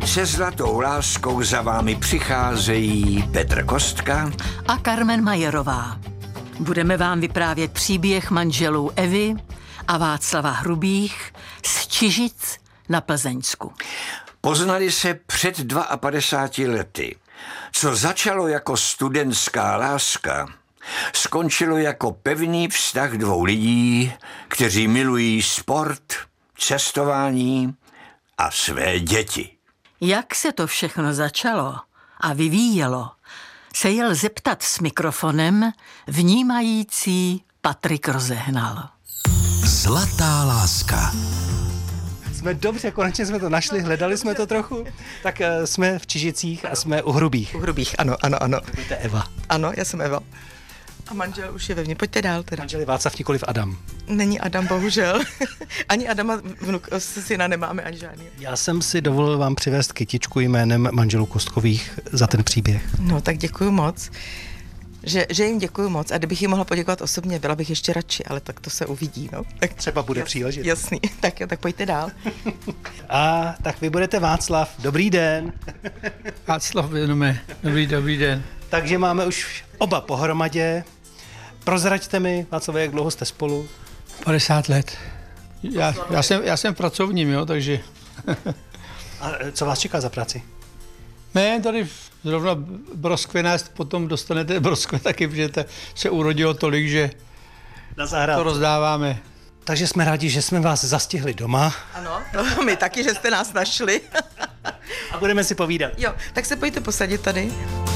Se zlatou láskou za vámi přicházejí Petr Kostka a Carmen Majerová. Budeme vám vyprávět příběh manželů Evy a Václava Hrubých z Čižic na Plzeňsku. Poznali se před 52 lety. Co začalo jako studentská láska, skončilo jako pevný vztah dvou lidí, kteří milují sport, cestování a své děti. Jak se to všechno začalo a vyvíjelo, se jel zeptat s mikrofonem vnímající Patrik Rozehnal. Zlatá láska. Jsme dobře, konečně jsme to našli, hledali jsme to trochu. Tak jsme v Čižicích a jsme u Hrubých. U Hrubých, ano. To je Eva. Ano, já jsem Eva. A manžel už je vevnitř, pojďte dál teda. Manžel je Václav, nikoliv Adam. Není Adam, bohužel. Ani Adama, syna nemáme, ani žádný. Já jsem si dovolil vám přivést kytičku jménem manželů Kostkových za ten příběh. No, tak děkuju moc. Že jim děkuju moc a kdybych jim mohla poděkovat osobně, byla bych ještě radši, ale tak to se uvidí, no. Tak třeba bude příležitost. Jasný, tak jo, tak pojďte dál. A tak vy budete Václav, dobrý den. Václav, dobrý den. Takže máme už oba pohromadě. Prozraďte mi, Václav, jak dlouho jste spolu? 50 let. Já jsem pracovním, jo, takže... A co vás čeká za práci? Ne, tady zrovna broskve nést, potom dostanete broskve taky, protože se urodilo tolik, že to rozdáváme. Takže jsme rádi, že jsme vás zastihli doma. Ano, no, my taky, že jste nás našli. A budeme si povídat. Jo, tak se pojďte posadit tady.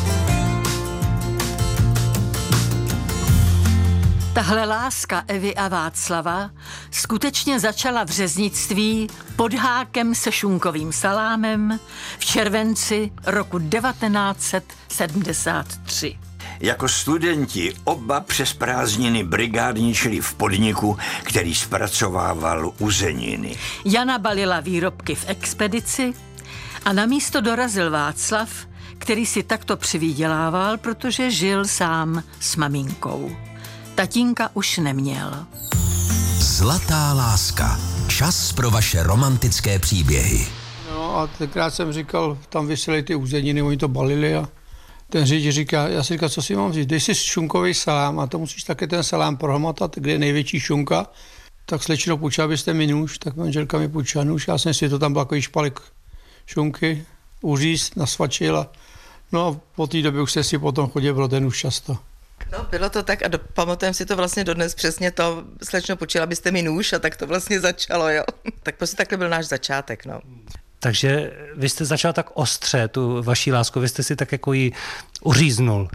Tahle láska Evy a Václava skutečně začala v řeznictví pod hákem se šunkovým salámem v červenci roku 1973. Jako studenti oba přes prázdniny brigádničili v podniku, který zpracovával uzeniny. Jana balila výrobky v expedici a na místo dorazil Václav, který si takto přivydělával, protože žil sám s maminkou. Tatínka už neměl. Zlatá láska. Čas pro vaše romantické příběhy. No a tenkrát jsem říkal, tam vysely ty uzeniny, oni to balili a ten řidič říká, já si říkal, co si mám vzít, dej si šunkový salám a to musíš také ten salám prohmatat, kde je největší šunka, tak slečno, půjčila byste mi nůž, tak manželka mi půjčila nůž, já jsem si to tam byl takový špalek šunky, uřízt, nasvačil a no a po té době už se si potom chodil pro ten nůž často. No, bylo to tak a pamatujeme si to vlastně dodnes přesně to, slečno, půjčila byste mi nůž a tak to vlastně začalo, jo. Tak prostě takhle byl náš začátek, no. Takže vy jste začal tak ostře tu vaší lásku, vy jste si tak jako ji uříznul.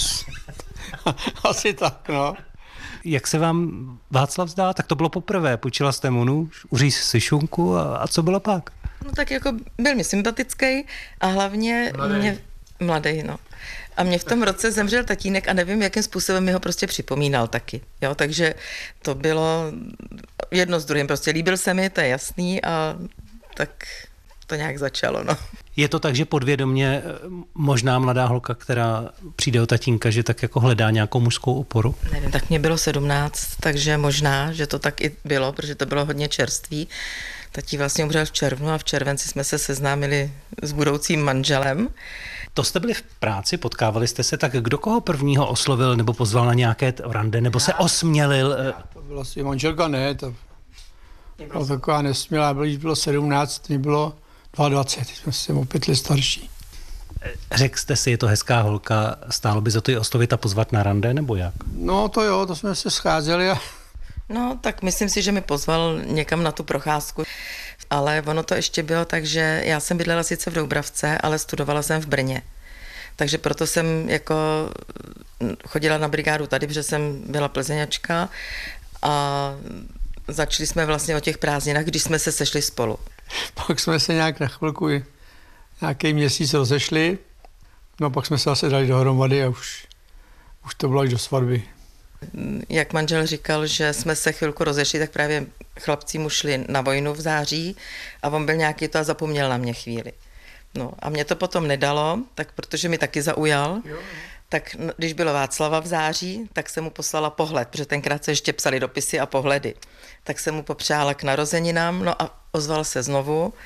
Asi tak, no. Jak se vám Václav zdá? Tak to bylo poprvé, půjčila jste mu nůž, uříz si šunku a co bylo pak? No tak jako byl mi sympatický a hlavně mladý, no. A mě v tom roce zemřel tatínek a nevím, jakým způsobem mi ho prostě připomínal taky. Jo, takže to bylo jedno s druhým. Prostě líbil se mi, to je jasný a tak to nějak začalo, no. Je to tak, že podvědomě možná mladá holka, která přijde od tatínka, že tak jako hledá nějakou mužskou oporu? Nevím, tak mě bylo 17, takže možná, že to tak i bylo, protože to bylo hodně čerství. Tatí vlastně umřel v červnu a v červenci jsme se seznámili s budoucím manželem. To jste byli v práci, potkávali jste se, tak kdo koho prvního oslovil nebo pozval na nějaké rande, nebo se osmělil? To byla asi manželka, ne, to byla taková nesmělá, bylo 17, mě bylo 22, jsme se o 5 let starší. Řekl jste si, je to hezká holka, stálo by za to ji oslovit a pozvat na rande, nebo jak? No to jo, to jsme se scházeli a... No, tak myslím si, že mi pozval někam na tu procházku, ale ono to ještě bylo tak, že já jsem bydlela sice v Doubravce, ale studovala jsem v Brně. Takže proto jsem jako chodila na brigádu tady, protože jsem byla plzeňačka a začali jsme vlastně o těch prázdninách, když jsme se sešli spolu. Pak jsme se nějak na chvilku, nějaký měsíc rozešli, no pak jsme se zase dali dohromady a už to bylo až do svatby. Jak manžel říkal, že jsme se chvilku rozešli, tak právě chlapci mu šli na vojnu v září a on byl nějaký to a zapomněl na mě chvíli. No a mě to potom nedalo, tak protože mi taky zaujal, tak když bylo Václava v září, tak jsem mu poslala pohled, protože tenkrát se ještě psali dopisy a pohledy. Tak jsem mu popřála k narozeninám, no a ozval se znovu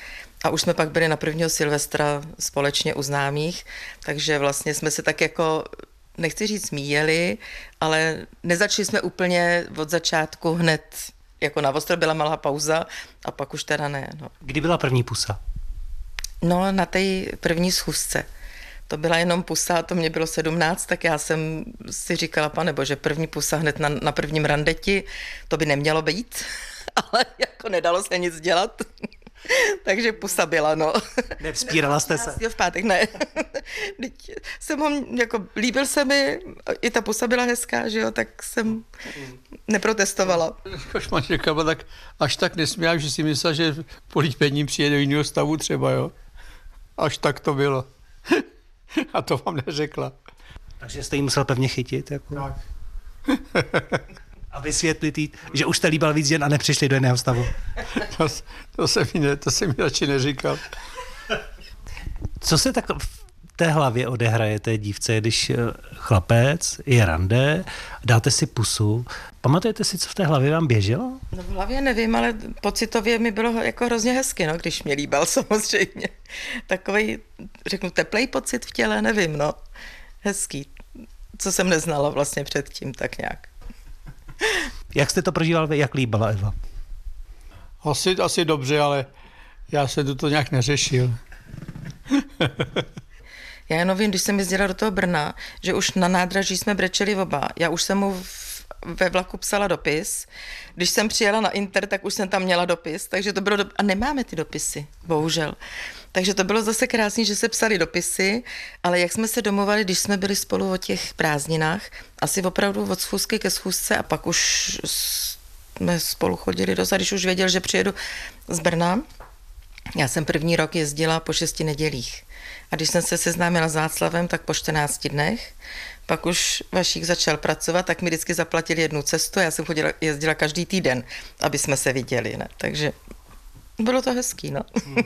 A už jsme pak byli na 1. Silvestra společně u známých, takže vlastně jsme se tak jako, nechci říct míjeli, ale nezačali jsme úplně od začátku hned, jako na ostro byla malá pauza a pak už teda ne. No. Kdy byla první pusa? No, na té první schůzce. To byla jenom pusa a to mě bylo 17, tak já jsem si říkala, panebože, první pusa hned na prvním randeti, to by nemělo být, ale jako nedalo se nic dělat. Takže pusa byla, no. Nevzpírala jste se? V pátek, ne. Jsem ho, jako, líbil se mi, i ta pusa byla hezká, že jo, tak jsem neprotestovala. Až manželka byla tak, až tak nesmělá, že si myslela, že po líbením přijede do jiného stavu třeba, jo. Až tak to bylo. A to vám neřekla. Takže jste jí musel pevně chytit? Jako? Tak. A vysvětlit jí, že už jste líbal víc žen a nepřišli do jiného stavu. To se mi radši neříkal. Co se tak v té hlavě odehraje té dívce, když chlapec je rande, dáte si pusu? Pamatujete si, co v té hlavě vám běželo? No v hlavě nevím, ale pocitově mi bylo jako hrozně hezky, no, když mě líbal samozřejmě. Takovej, řeknu, teplej pocit v těle, nevím, no. Hezký. Co jsem neznala vlastně předtím, tak nějak. Jak jste to prožíval vy, jak líbala Eva? Asi dobře, ale já jsem to nějak neřešil. Já jenom vím, když jsem jezdila do toho Brna, že už na nádraží jsme brečeli oba. Já už jsem mu ve vlaku psala dopis. Když jsem přijela na Inter, tak už jsem tam měla dopis, takže to bylo a nemáme ty dopisy, bohužel. Takže to bylo zase krásný, že se psali dopisy, ale jak jsme se domovali, když jsme byli spolu o těch prázdninách, asi opravdu od schůzky ke schůzce a pak už jsme spolu chodili dost a když už věděl, že přijedu z Brna, já jsem první rok jezdila po 6 nedělích. A když jsem se seznámila s Václavem, tak po 14 dnech. Pak už Vašík začal pracovat, tak mi vždycky zaplatili jednu cestu. Já jsem jezdila každý týden, aby jsme se viděli. Ne? Takže bylo to hezký, no.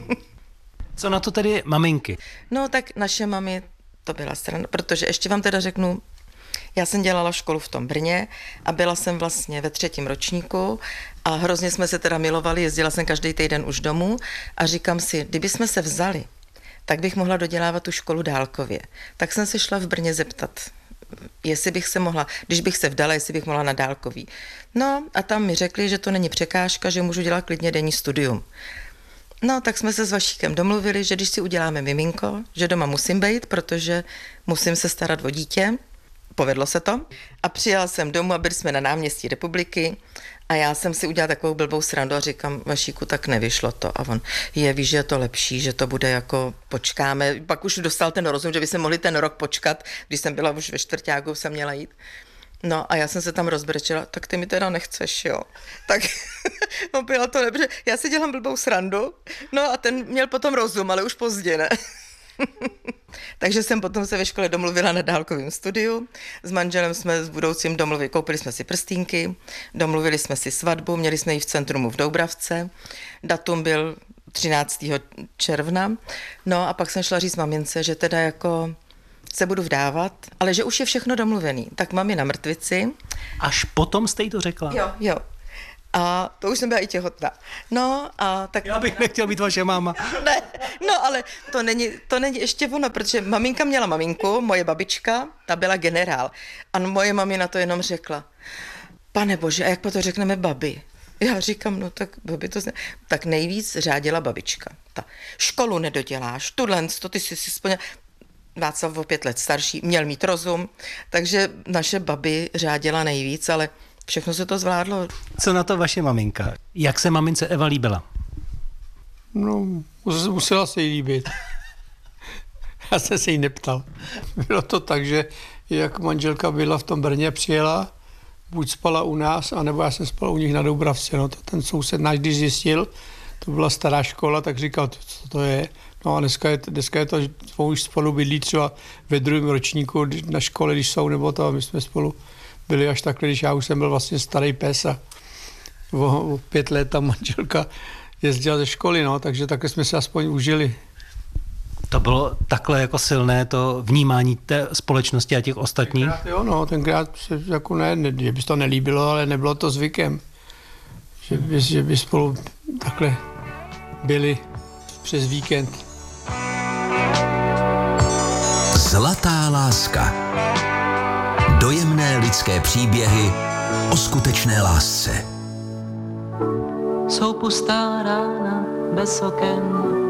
Co na to tedy maminky? No tak naše mami, to byla strana, protože ještě vám teda řeknu, já jsem dělala školu v tom Brně a byla jsem vlastně ve 3. ročníku a hrozně jsme se teda milovali, jezdila jsem každý týden už domů a říkám si, kdyby jsme se vzali, tak bych mohla dodělávat tu školu dálkově. Tak jsem se šla v Brně zeptat, jestli bych se mohla, když bych se vdala, jestli bych mohla na dálkový. No a tam mi řekli, že to není překážka, že můžu dělat klidně denní studium. No, tak jsme se s Vašíkem domluvili, že když si uděláme miminko, že doma musím být, protože musím se starat o dítě. Povedlo se to. A přijela jsem domů a byli jsme na náměstí Republiky a já jsem si udělala takovou blbou srandu a říkám, Vašíku, tak nevyšlo to. A on, víš, že je to lepší, že to bude jako počkáme. Pak už dostal ten rozum, že by se mohli ten rok počkat, když jsem byla už ve 4. jsem měla jít. No a já jsem se tam rozbrečela, tak ty mi teda nechceš, jo. Tak no, bylo to dobře. Já si dělám blbou srandu, no a ten měl potom rozum, ale už pozdě, ne? Takže jsem potom se ve škole domluvila na dálkovém studiu. S manželem jsme s budoucím domluvili, koupili jsme si prstínky, domluvili jsme si svatbu, měli jsme ji v centrumu v Doubravce. Datum byl 13. června. No a pak jsem šla říct mamince, že teda jako se budu vdávat, ale že už je všechno domluvený. Tak mám je na mrtvici. Až potom jste jí to řekla? Jo. A to už jsem byla i těhotná. No a tak... Já bych nechtěl být vaše máma. Ne, no ale to není ještě ono, protože maminka měla maminku, moje babička, ta byla generál. A moje mami na to jenom řekla, pane bože, a jak po to řekneme babi? Já říkám, no tak babi to tak nejvíc řádila babička. Ta školu nedoděláš, ty jsi si splněla. Václav o 5 let starší, měl mít rozum, takže naše babi řádila nejvíc, ale všechno se to zvládlo. Co na to vaše maminka? Jak se mamince Eva líbila? No, musela se jí líbit. Já jsem se jí neptal. Bylo to tak, že jak manželka byla v tom Brně, přijela, buď spala u nás, anebo já jsem spal u nich na Doubravce. No, to ten soused náš, když zjistil, to byla stará škola, tak říkal, co to je. No a dneska je to, že už spolu bydlí třeba ve 2. ročníku na škole, když jsou, nebo to, my jsme spolu byli až takhle, když já už jsem byl vlastně starý pes a o 5 let ta manželka jezdila ze školy, no, takže takhle jsme se aspoň užili. To bylo takhle jako silné to vnímání té společnosti a těch ostatních? Tenkrát se jako ne, že by to nelíbilo, ale nebylo to zvykem, že by spolu takhle byli přes víkend. Zlatá láska. Dojemné lidské příběhy o skutečné lásce. Jsou pustá rána bez oken,